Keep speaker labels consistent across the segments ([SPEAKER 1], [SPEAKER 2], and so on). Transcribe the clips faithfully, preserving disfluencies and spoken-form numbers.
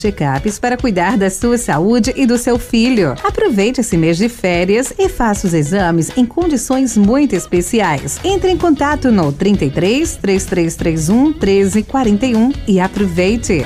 [SPEAKER 1] Check-ups para cuidar da sua saúde e do seu filho. Aproveite esse mês de férias e faça os exames em condições muito especiais. Entre em contato no trinta e três, três três três um, treze quarenta e um e aproveite.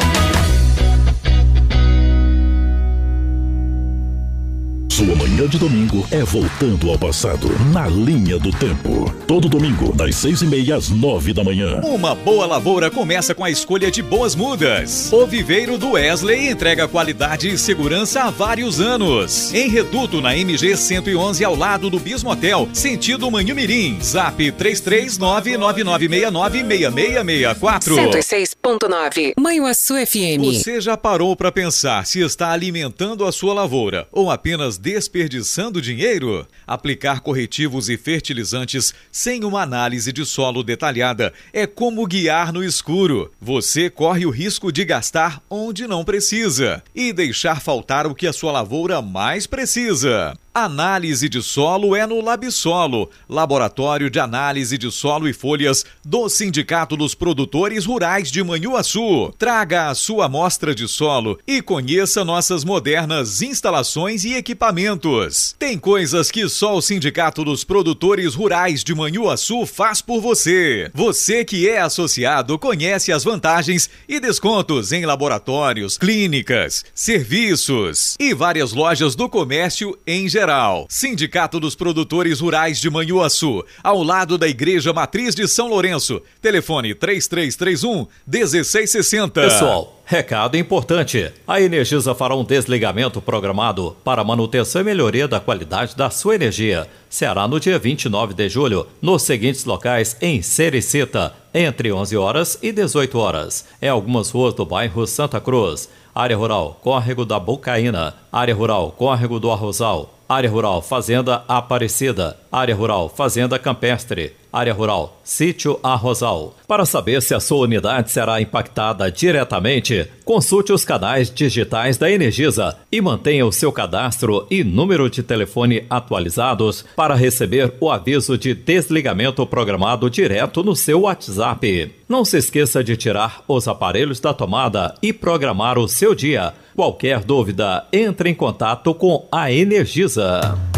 [SPEAKER 2] Sua manhã de domingo é voltando ao passado, na linha do tempo. Todo domingo, das seis e meia às nove da manhã.
[SPEAKER 3] Uma boa lavoura começa com a escolha de boas mudas. O Viveiro do Wesley entrega qualidade e segurança há vários anos. Em Reduto, na M G cento e onze, ao lado do Bismo Hotel, sentido Manhumirim. Zap três três nove, nove nove seis nove, seis seis seis quatro.
[SPEAKER 4] cento e seis ponto nove Manhuaçu F M.
[SPEAKER 3] Você já parou para pensar se está alimentando a sua lavoura ou apenas desperdiçando dinheiro? Aplicar corretivos e fertilizantes sem uma análise de solo detalhada é como guiar no escuro. Você corre o risco de gastar onde não precisa e deixar faltar o que a sua lavoura mais precisa. Análise de solo é no Labsolo, Laboratório de Análise de Solo e Folhas do Sindicato dos Produtores Rurais de Manhuaçu. Traga a sua amostra de solo e conheça nossas modernas instalações e equipamentos. Tem coisas que só o Sindicato dos Produtores Rurais de Manhuaçu faz por você. Você que é associado conhece as vantagens e descontos em laboratórios, clínicas, serviços e várias lojas do comércio em geral. Sindicato dos Produtores Rurais de Manhuaçu, ao lado da Igreja Matriz de São Lourenço. Telefone três três três um, um seis seis zero.
[SPEAKER 5] Pessoal, recado importante. A Energisa fará um desligamento programado para manutenção e melhoria da qualidade da sua energia. Será no dia vinte e nove de julho, nos seguintes locais em Sericita, entre onze horas e dezoito horas. Em algumas ruas do bairro Santa Cruz. Área Rural, Córrego da Bocaína. Área Rural, Córrego do Arrozal. Área Rural, Fazenda Aparecida. Área Rural, Fazenda Campestre. Área Rural, Sítio Arrozal. Para saber se a sua unidade será impactada diretamente, consulte os canais digitais da Energisa e mantenha o seu cadastro e número de telefone atualizados para receber o aviso de desligamento programado direto no seu WhatsApp. Não se esqueça de tirar os aparelhos da tomada e programar o seu dia. Qualquer dúvida, entre em contato com a Energisa.